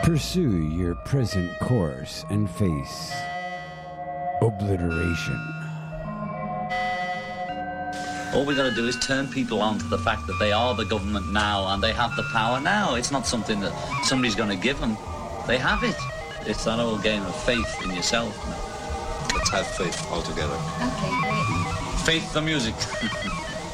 Pursue your present course and face obliteration. All we got to do is turn people on to the fact that they are the government now and they have the power now. It's not something that somebody's going to give them. They have it. It's that old game of faith in yourself. Let's have faith all together. Okay, great. Faith the music.